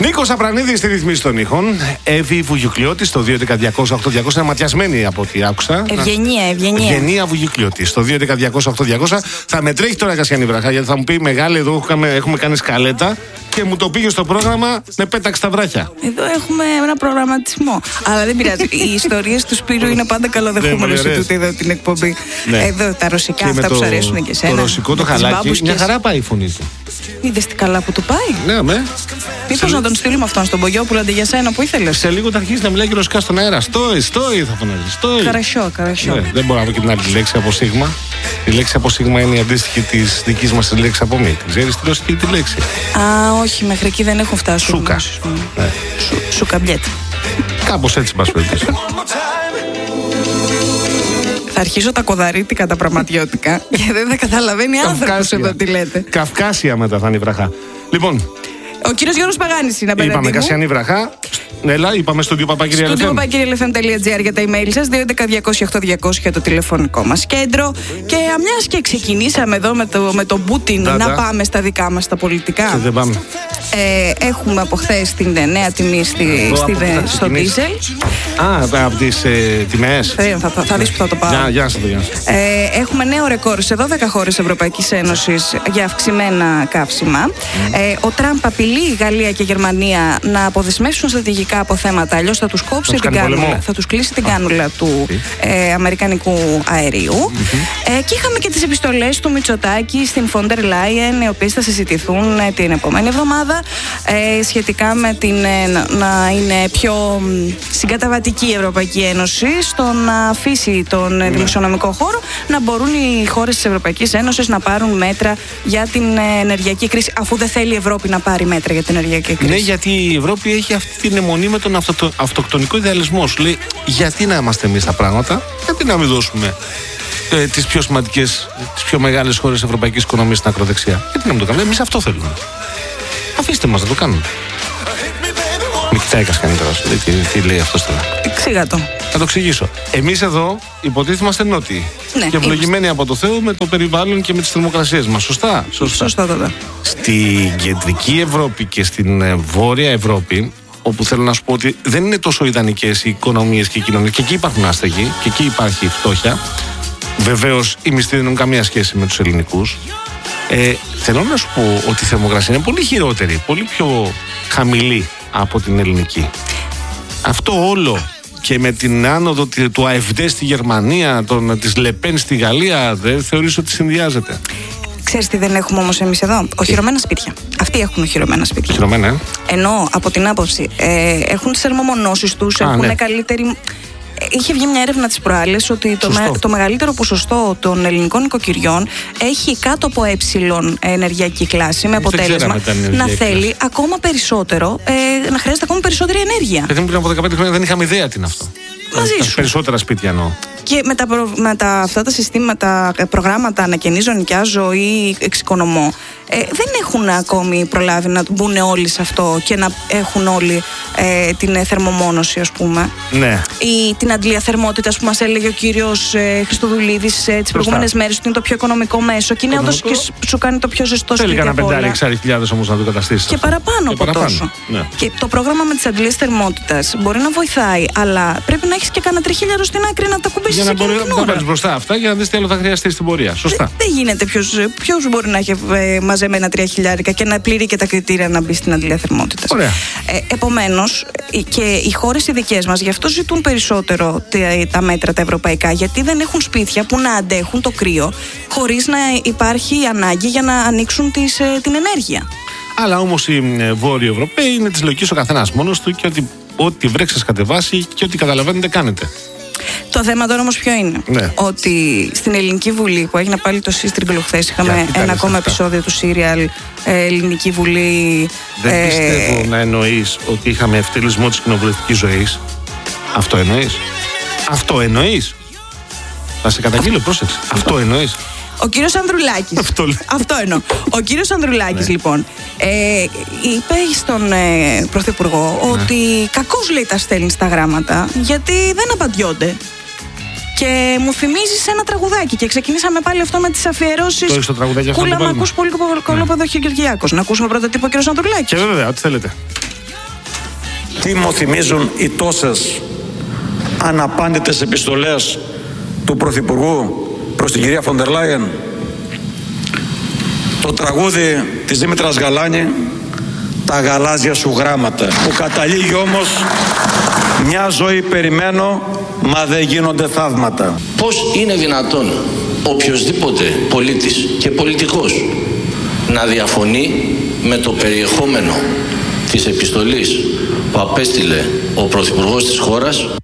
Νίκος Απρανίδης στη ρυθμίση των ήχων. Εύη Βουγιουκλιώτη στο 211-200-8200. Είναι ματιασμένη από ό,τι άκουσα. Ευγενία Βουγιουκλιώτη στο 211-200-8200. Θα με τρέχει τώρα Κασιανή Βραχά, γιατί θα μου πει μεγάλη, εδώ έχουμε κάνει σκαλέτα και μου το πήγε στο πρόγραμμα, με πέταξε τα βράχια. Εδώ έχουμε ένα προγραμματισμό. Αλλά δεν πειράζει. Οι ιστορίες του Σπύρου είναι πάντα καλοδεχούμενες σε τούτη εδώ την εκπομπή. Ναι. Εδώ τα ρωσικά, αυτά που σου αρέσουν και εσένα. Το ρωσικό το χαλάκι. Μια χαρά πάει η φωνή του. Είδες τι καλά που του πάει. Ναι, με. Μήπως να τον στείλουμε αυτόν στον Πογιόπουλο αντί για σένα που ήθελες. Σε λίγο θα αρχίσει να μιλάει και ρωσικά στον αέρα. Στόι θα φωνάζει. Καρασιό. Ναι, δεν μπορώ να πω και την άλλη λέξη από σίγμα. Η λέξη από σίγμα είναι η αντίστοιχη της δικής μας λέξης από μη. Ξέρεις τη ρωσική τη λέξη? Α, όχι, μέχρι εκεί δεν έχω φτάσει. Σούκα. Ναι. Σουκαμπιέτ. Κάπως έτσι πας περιπτώσει. Θα αρχίσω τα κοδαρίτικα τα πραγματιώτικα και δεν θα καταλαβαίνει άνθρωπος εδώ τι λέτε. Καυκάσια μετά θα είναι η βραχά. Λοιπόν, ο κύριος Γιώργος Παγάνης είναι απέναντι μου. Είπαμε Κασιανή Βραχά. Έλα, είπαμε στο studio.papakirialfm.gr για τα email σας, 211-200-8200 για το τηλεφωνικό μας κέντρο. Και μιας και ξεκινήσαμε εδώ με τον Πούτιν να πάμε στα δικά μας τα πολιτικά. Δεν πάμε. Έχουμε από χθες την νέα τιμή στο ντίζελ. Από τις τιμές. Θα δεις που θα το πάω. Γεια σας. Έχουμε νέο ρεκόρ σε 12 χώρες Ευρωπαϊκής Ένωσης για αυξημένα καύσιμα. Ο Τραμπ απειλεί η Γαλλία και η Γερμανία να αποδεσμεύσουν στρατηγικά αποθέματα, αλλιώς θα τους κόψει την κάνουλα, θα τους κλείσει την κάνουλα του αμερικανικού αερίου. Και είχαμε και τις επιστολές του Μητσοτάκη στην Φόντερ Λάιεν, οι οποίες θα συζητηθούν την επόμενη εβδομάδα, σχετικά με να είναι πιο συγκαταβατική η Ευρωπαϊκή Ένωση στο να αφήσει τον δημοσιονομικό χώρο, να μπορούν οι χώρες της Ευρωπαϊκής Ένωσης να πάρουν μέτρα για την ενεργειακή κρίση, αφού δεν θέλει η Ευρώπη να πάρει μέτρα για την ενεργειακή κρίση. Ναι, γιατί η Ευρώπη έχει αυτή την αιμονή με τον αυτοκτονικό ιδεαλισμό. Σου λέει, γιατί να είμαστε εμείς τα πράγματα, γιατί να μην δώσουμε τις πιο σημαντικές, τις πιο μεγάλες χώρες της ευρωπαϊκής οικονομίας στην ακροδεξιά. Γιατί να μην το κάνουμε, εμείς αυτό θέλουμε. Αφήστε μας να το κάνουμε. Με κοιτάει Κασιανή τώρα, σου λέει, τι λέει αυτός τώρα. Εξήγα το. Θα το εξηγήσω. Εμείς εδώ υποτίθεται είμαστε νότιοι. Ναι, και ευλογημένοι από το Θεό με το περιβάλλον και με τις θερμοκρασίες μας. Σωστά. Σωστά. Στην κεντρική Ευρώπη και στην βόρεια Ευρώπη, όπου θέλω να σου πω ότι δεν είναι τόσο ιδανικές οι οικονομίες και οι κοινωνίες, και εκεί υπάρχουν άστεγοι, και εκεί υπάρχει φτώχεια. Βεβαίως οι μισθοί δεν έχουν καμία σχέση με τους ελληνικούς. Θέλω να σου πω ότι η θερμοκρασία είναι πολύ χειρότερη, πολύ πιο χαμηλή από την ελληνική. Αυτό όλο και με την άνοδο του AfD στη Γερμανία, της Λεπέν στη Γαλλία, δεν θεωρείς ότι συνδυάζεται? Ξέρεις τι δεν έχουμε όμως εμείς εδώ? οχυρωμένα σπίτια. Αυτοί έχουν οχυρωμένα σπίτια. Οχυρωμένα, Ενώ από την άποψη έχουν τις θερμομονώσεις τους, έχουν καλύτερη. Είχε βγει μια έρευνα της προάλλες ότι το μεγαλύτερο ποσοστό των ελληνικών νοικοκυριών έχει κάτω από ενεργειακή κλάση, με αποτέλεσμα να θέλει ακόμα περισσότερο, να χρειάζεται ακόμα περισσότερη ενέργεια. Γιατί πριν από 15 χρόνια δεν είχαμε ιδέα τι είναι αυτό. Μαζί σου. Περισσότερα σπίτια εννοώ. Και αυτά τα συστήματα, προγράμματα ανακαινίζω, νοικιάζω ή εξοικονομώ, δεν έχουν ακόμη προλάβει να μπουν όλοι σε αυτό και να έχουν όλοι την θερμομόνωση, ας πούμε. Ναι. Ή την αντλία θερμότητας που μας έλεγε ο κύριος Χριστοδουλίδης τις προηγούμενες μέρες, ότι είναι το πιο οικονομικό μέσο και είναι όντως και σου κάνει το πιο ζεστό σπίτι. Θέλει κανένα 5-6 όμως να το καταστήσει. Και παραπάνω από τόσο. Ναι. Και το πρόγραμμα με τις αντλίες θερμότητας μπορεί να βοηθάει, αλλά πρέπει να έχεις και κανένα 3.000 στην άκρη να τα κουμπίσεις για να τα πάρεις μπροστά αυτά για να δεις τι άλλο θα χρειαστεί στην πορεία. Σωστά. Δεν γίνεται. Ποιος μπορεί να έχει μαζεμένα 3.000 και να πληρεί και τα κριτήρια να μπει στην αντλία θερμότητας. Ωραία. Επομένως, και οι χώρες οι δικές μας γι' αυτό ζητούν περισσότερο τα μέτρα τα ευρωπαϊκά, γιατί δεν έχουν σπίτια που να αντέχουν το κρύο χωρίς να υπάρχει ανάγκη για να ανοίξουν την ενέργεια. Αλλά όμως οι Βόρειοι Ευρωπαίοι είναι της λογικής ο καθένας μόνος του και ό,τι βρέξεις κατεβάσει και ό,τι καταλαβαίνετε κάνετε. Το θέμα τώρα όμως ποιο είναι? Ναι. Ότι στην Ελληνική Βουλή που έγινε πάλι το σύστριγγλο χθες, είχαμε ένα ακόμα επεισόδιο του σύριαλ Ελληνική Βουλή. Δεν πιστεύω να εννοείς ότι είχαμε ευτελισμό της κοινοβουλευτικής ζωής. Αυτό εννοείς? Θα σε καταγγείλω, πρόσεξε. Αυτό εννοείς? Ο κύριος Ανδρουλάκης. Αυτό εννοώ. Ο κύριος Ανδρουλάκης, λοιπόν, είπε στον Πρωθυπουργό ότι κακώς, λέει, τα στέλνει στα γράμματα, γιατί δεν απαντιόνται. Και μου θυμίζει ένα τραγουδάκι. Και ξεκινήσαμε πάλι αυτό με τις αφιερώσεις. Το τραγουδάκι αυτό. Κούλα, μ' ακούς πολύ κολόπεδο Κυριάκος. Να ακούσουμε πρώτα τύπο κύριο Ανδρουλάκη. Και βέβαια, ό,τι θέλετε. Τι μου θυμίζουν οι τόσες αναπάντητες επιστολές του Πρωθυπουργού προς την κυρία Φοντερ Λάιεν? Το τραγούδι της Δήμητρας Γαλάνη, τα γαλάζια σου γράμματα, που καταλήγει όμως μια ζωή περιμένω, μα δεν γίνονται θαύματα. Πώς είναι δυνατόν οποιοσδήποτε πολίτης και πολιτικός να διαφωνεί με το περιεχόμενο της επιστολής που απέστειλε ο Πρωθυπουργός της χώρας?